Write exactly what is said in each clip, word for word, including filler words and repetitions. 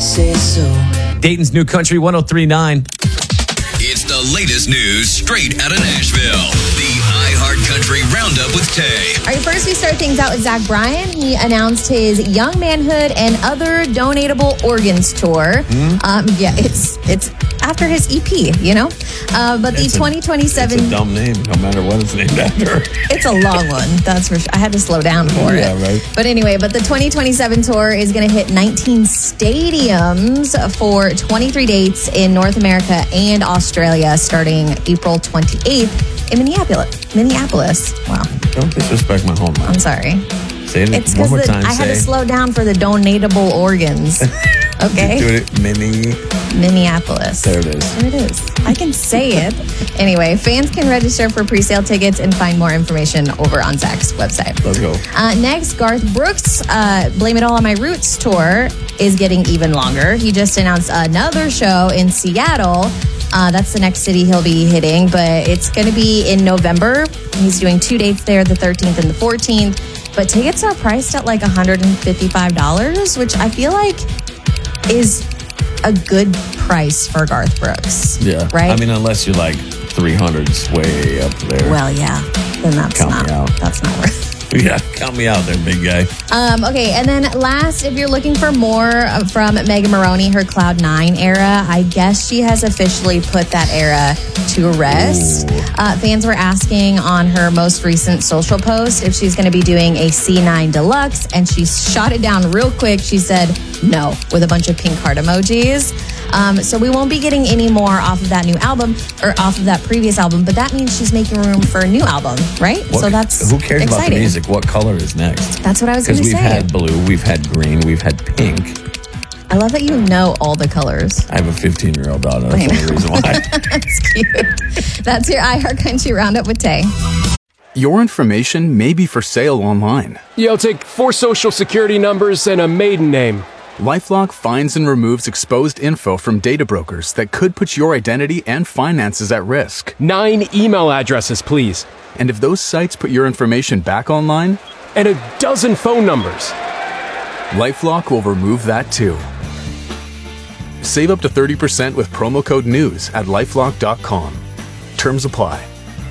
say so. Dayton's New Country one oh three point nine. It's the latest news straight out of Nashville. The iHeartCountry Roundup with Tay. All right, first we start things out with Zach Bryan. He announced his Young Manhood and Other Donatable Organs tour. Mm-hmm. Um, yeah, it's it's after his E P, you know? Uh, but the it's twenty twenty-seven... A, it's a dumb name, no matter what it's named after. It's a long one, that's for sure. I had to slow down for yeah, it. Yeah, right. But anyway, but the twenty twenty-seven tour is going to hit nineteen stadiums for twenty-three dates in North America and Australia starting April twenty-eighth in Minneapolis. Minneapolis. Wow. Don't disrespect my home. I'm sorry. Say it it's one more the, time. I say. had to slow down for the donatable organs. Okay. Do it mini. Minneapolis. There it is. There it is. I can say it. Anyway, fans can register for pre-sale tickets and find more information over on Zach's website. Let's go. Uh, next, Garth Brooks' uh, Blame It All on My Roots tour is getting even longer. He just announced another show in Seattle. Uh, that's the next city he'll be hitting, but it's going to be in November. He's doing two dates there, the thirteenth and the fourteenth. But tickets are priced at like one hundred fifty-five dollars, which I feel like is a good price for Garth Brooks. Yeah. Right? I mean, unless you're like three hundreds way up there. Well, yeah. Then that's Count not, me out. that's not worth it. Yeah, count me out there, big guy. Um, okay, and then last, if you're looking for more from Megan Moroney, her Cloud nine era, I guess she has officially put that era to rest. Uh, fans were asking on her most recent social post if she's going to be doing a C nine Deluxe, and she shot it down real quick. She said no, with a bunch of pink heart emojis. Um, so we won't be getting any more off of that new album, or off of that previous album, but that means she's making room for a new album, right? What, so that's who cares exciting. about the music? What color is next? That's what I was going to say. Because we've had blue, we've had green, we've had pink. I love that you know all the colors. I have a fifteen-year-old daughter. That's the only reason why. That's cute. That's your iHeartCountry Roundup with Tay. Your information may be for sale online. Yeah, I'll take four social security numbers and a maiden name. LifeLock finds and removes exposed info from data brokers that could put your identity and finances at risk. Nine email addresses, please. And if those sites put your information back online? And a dozen phone numbers. LifeLock will remove that too. Save up to thirty percent with promo code NEWS at lifelock dot com. Terms apply.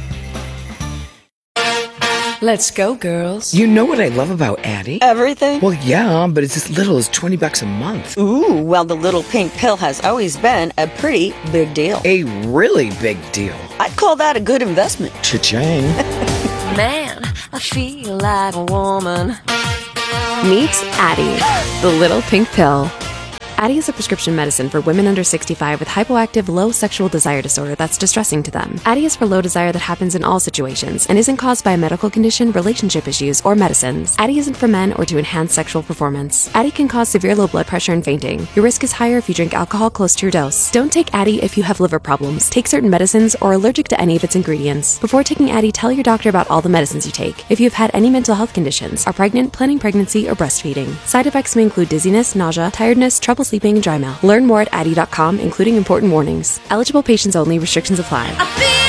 Let's go, girls. You know what I love about Addie? Everything? Well, yeah, but it's as little as twenty bucks a month. Ooh, well, the little pink pill has always been a pretty big deal. A really big deal. I'd call that a good investment. Cha-ching. Man, I feel like a woman. Meet Addie, the little pink pill. Addie is a prescription medicine for women under sixty-five with hypoactive low sexual desire disorder that's distressing to them. Addie is for low desire that happens in all situations and isn't caused by a medical condition, relationship issues, or medicines. Addie isn't for men or to enhance sexual performance. Addie can cause severe low blood pressure and fainting. Your risk is higher if you drink alcohol close to your dose. Don't take Addie if you have liver problems, take certain medicines, or are allergic to any of its ingredients. Before taking Addie, tell your doctor about all the medicines you take. If you have had any mental health conditions, are pregnant, planning pregnancy, or breastfeeding. Side effects may include dizziness, nausea, tiredness, trouble sleeping, and dry mouth. Learn more at Addie dot com, including important warnings. Eligible patients only. Restrictions apply.